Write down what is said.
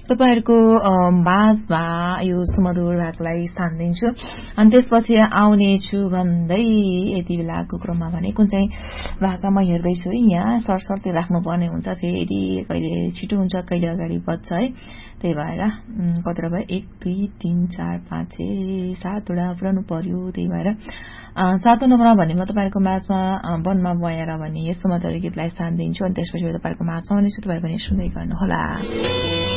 तपाईहरुको माझमा यो सुमधुर भागलाई स्थान दिन्छु अनि त्यसपछि आउने छु भन्दै यति बेलाको क्रममा भने कुन चाहिँ भागमा म हेर्दै छु यहाँ सरसर्ती राख्नु पर्ने हुन्छ फेरि कहिले छिटो हुन्छ कहिले अगाडि बज्छ है त्यही भएर कतिवटा भयो 1 2 3 4 5 6 7 वटा पुराउनु पर्यो त्यही भएर 7औं नम्बरमा भने म तपाईहरुको माझमा वनमा बयार भने यस्तो मधुर गीतलाई स्थान दिन्छु अनि त्यसपछि तपाईहरुको माझमा आउने छु तपाईहरु पनि सुन्दै गर्नु होला